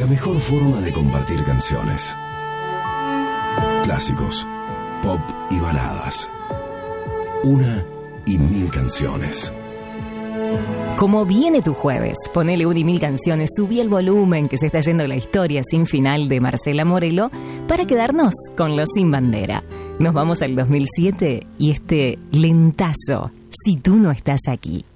mejor forma de compartir canciones. Clásicos, pop y baladas. Una y mil canciones. Como viene tu jueves, ponele una y mil canciones, subí el volumen que se está yendo la historia sin final de Marcela Morelo para quedarnos con Los Sin Bandera. Nos vamos al 2007 y este lentazo, Si tú no estás aquí.